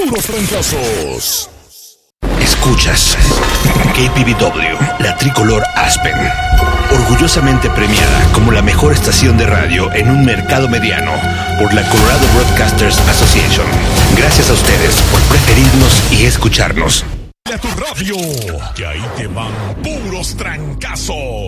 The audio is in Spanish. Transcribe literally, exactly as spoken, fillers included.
puros trancazos. Escuchas K P V W, la tricolor Aspen, orgullosamente premiada como la mejor estación de radio en un mercado mediano por la Colorado Broadcasters Association. Gracias a ustedes por preferirnos y escucharnos. A tu radio, que ahí te van puros trancazos.